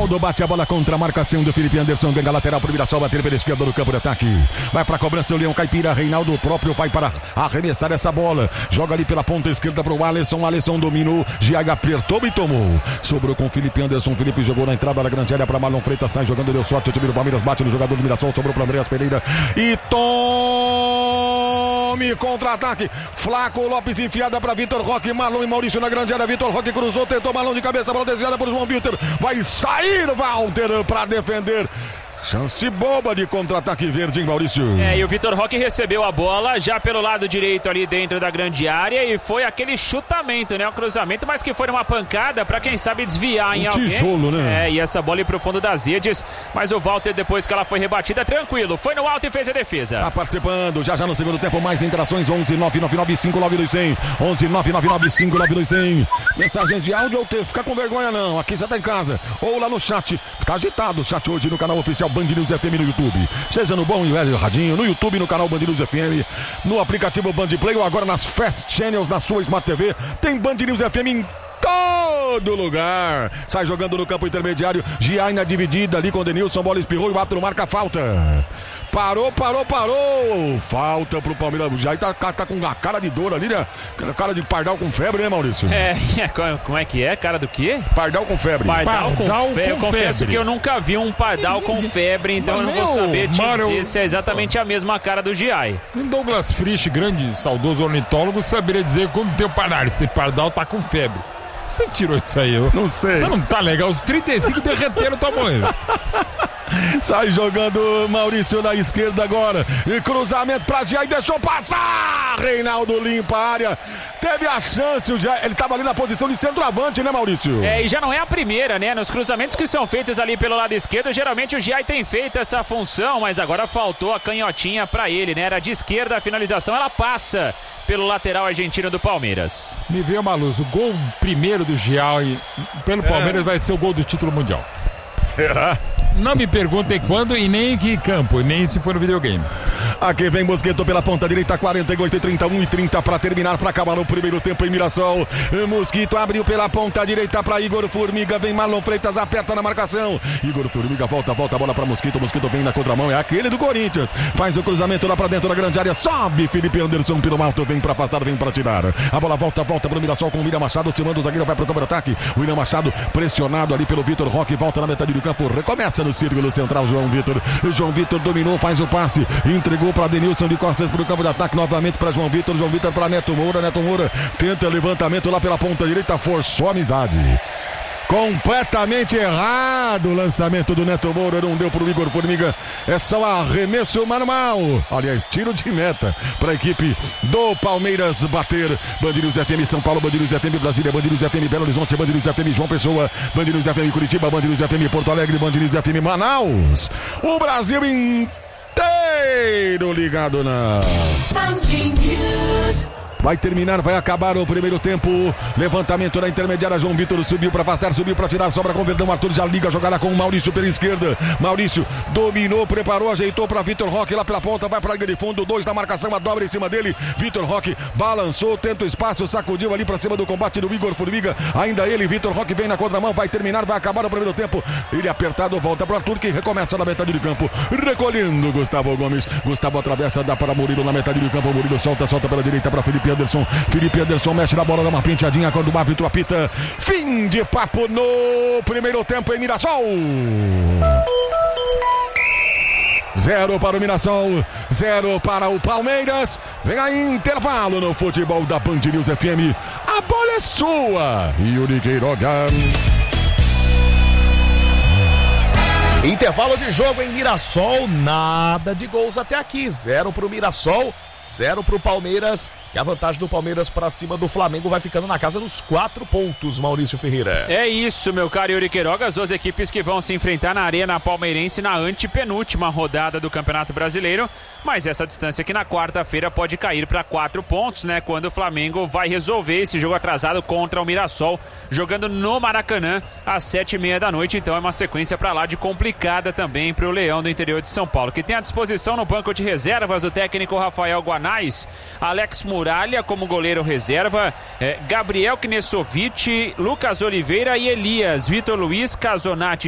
Reinaldo bate a bola contra a marcação do Felipe Anderson. Ganha lateral pro Mirassol, bater pela esquerda no campo de ataque. Vai pra cobrança o Leão Caipira. Reinaldo próprio vai para arremessar essa bola. Joga ali pela ponta esquerda pro Alisson. Alisson dominou. Giaga apertou e tomou. Sobrou com o Felipe Anderson. Felipe jogou na entrada da grande área pra Marlon Freitas. Sai jogando, deu sorte. O time do Palmeiras bate no jogador do Mirassol. Sobrou pro Andreas Pereira. E tome contra-ataque. Flaco Lopes enfiada pra Vitor Roque. Marlon e Maurício na grande área. Vitor Roque cruzou, tentou Marlon de cabeça. Bola desviada por João Vitor. Vai sair Walter pra defender. Chance boba de contra-ataque verde, hein, Maurício? E o Vitor Roque recebeu a bola já pelo lado direito ali dentro da grande área e foi aquele chutamento, né? Um cruzamento, mas que foi uma pancada pra quem sabe desviar em alguém. Tijolo, né? E essa bola ir pro fundo das redes, mas o Walter, depois que ela foi rebatida, tranquilo, foi no alto e fez a defesa. Tá participando, já no segundo tempo, mais interações, 11-999-592-100, 11-999-592-100. Mensagens de áudio ou texto, fica com vergonha não, aqui você tá em casa, ou lá no chat, tá agitado o chat hoje no canal oficial Band News FM no YouTube, seja no bom e velho radinho, no YouTube, no canal Band News FM, no aplicativo Band Play ou agora nas Fast Channels, na sua Smart TV, tem Band News FM em todo lugar. Sai jogando no campo intermediário, Giaina dividida ali com o Denilson, bola espirrou e o árbitro marca falta. Parou. Falta pro Palmeiras. O Jair tá com a cara de dor ali, né? Cara de pardal com febre, né, Maurício? Como é que é? Cara do quê? Pardal com febre. Pardal com febre. Eu confesso que eu nunca vi um pardal com febre, então eu não vou saber te dizer se é exatamente a mesma cara do Jair. Douglas Frisch, grande, saudoso ornitólogo, saberia dizer como tem o pardal. Esse pardal tá com febre. Você tirou isso aí? Eu não sei. Você não tá legal. Os 35 derreteram tua moeda. Sai jogando Maurício na esquerda agora. E cruzamento pra Gia e deixou passar. Reinaldo limpa a área. Teve a chance. Ele tava ali na posição de centroavante, né, Maurício? E já não é a primeira, né? Nos cruzamentos que são feitos ali pelo lado esquerdo, geralmente o Giai tem feito essa função, mas agora faltou a canhotinha pra ele, né? Era de esquerda a finalização, ela passa pelo lateral argentino do Palmeiras. Me veio uma luz. O gol primeiro do Giai pelo Palmeiras vai ser o gol do título mundial. Será? Não me perguntem quando e nem em que campo, nem se for no videogame. Aqui vem Mosquito pela ponta direita, 48-30, 1:30 para terminar, para acabar no primeiro tempo em Mirassol. Mosquito abriu pela ponta direita para Igor Formiga, vem Marlon Freitas, aperta na marcação. Igor Formiga volta a bola para Mosquito, Mosquito vem na contramão, é aquele do Corinthians. Faz o cruzamento lá para dentro da grande área, sobe Felipe Anderson pelo alto, vem para afastar, vem para tirar. A bola volta para o Mirassol com o William Machado, se manda o zagueiro, vai para o campo de ataque. O William Machado pressionado ali pelo Vitor Roque, volta na metade do campo, recomeça no círculo central, João Vitor dominou, faz o passe, entregou para Denilson de costas para o campo de ataque, novamente para João Vitor para Neto Moura tenta levantamento lá pela ponta direita, forçou a amizade. Completamente errado o lançamento do Neto Moura, não deu pro Igor Formiga, é só arremesso manual, aliás, tiro de meta para a equipe do Palmeiras bater. Band News FM São Paulo, Band News FM Brasília, Band News FM Belo Horizonte, Band News FM João Pessoa, Band News FM Curitiba, Band News FM Porto Alegre, Band News FM Manaus, o Brasil inteiro ligado na Band News. Vai terminar, vai acabar o primeiro tempo. Levantamento na intermediária. João Vitor subiu para afastar, subiu para tirar. Sobra com o Verdão. Arthur já liga a jogada com o Maurício pela esquerda. Maurício dominou, preparou, ajeitou para Vitor Roque lá pela ponta. Vai para a linha de fundo. 2 na marcação, a dobra em cima dele. Vitor Roque balançou, tenta o espaço, sacudiu ali para cima do combate do Igor Formiga. Ainda ele, Vitor Roque vem na contramão. Vai terminar, vai acabar o primeiro tempo. Ele apertado, volta para Arthur que recomeça na metade do campo. Recolhendo Gustavo Gomes. Gustavo atravessa, dá para Murilo na metade do campo. Murilo solta pela direita para Felipe Anderson mexe na bola, dá uma penteadinha quando o árbitro apita. Fim de papo no primeiro tempo em Mirassol. 0 para o Mirassol, 0 para o Palmeiras. Vem aí intervalo no futebol da Band News FM. A bola é sua, Yuri Queiroga. Intervalo de jogo em Mirassol, nada de gols até aqui. 0 para o Mirassol, 0 para o Palmeiras. E a vantagem do Palmeiras para cima do Flamengo vai ficando na casa dos 4 pontos, Maurício Ferreira. É isso, meu caro Yuri Queiroga. As duas equipes que vão se enfrentar na Arena Palmeirense na antepenúltima rodada do Campeonato Brasileiro. Mas essa distância aqui na quarta-feira pode cair para 4 pontos, né? Quando o Flamengo vai resolver esse jogo atrasado contra o Mirassol, jogando no Maracanã às 7h30 da noite. Então é uma sequência para lá de complicada também para o Leão do interior de São Paulo, que tem à disposição no banco de reservas do técnico Rafael Guanais, Alex Muralha como goleiro reserva, Gabriel Knesovic, Lucas Oliveira e Elias, Vitor Luiz, Casonati,